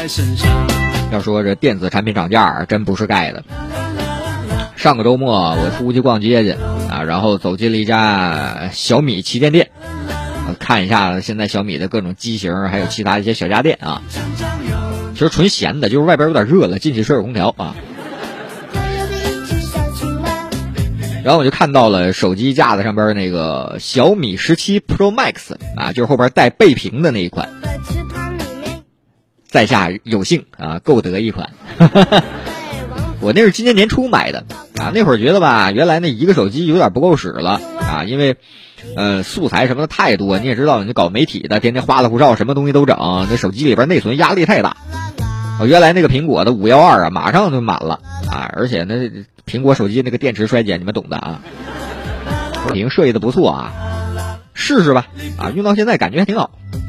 在身上。 要说这电子产品涨价真不是盖的。上个周末我出去逛街去啊，然后走进了一家小米旗舰店，看一下现在小米的各种机型，还有其他一些小家电啊。其实纯闲的，就是外边有点热了，进去吹会空调啊。然后我就看到了手机架子上边那个小米17 Pro Max 啊，就是后边带背屏的那一款。在下有幸啊购得一款。我那是今年年初买的啊，那会儿觉得吧，原来那一个手机有点不够使了啊，因为素材什么的太多，你也知道，你搞媒体的天天花里胡哨，什么东西都整，那手机里边内存压力太大。原来那个苹果的512啊，马上就满了啊，而且那苹果手机那个电池衰减，你们懂的啊。已经设计的不错啊，试试吧啊，用到现在感觉还挺好。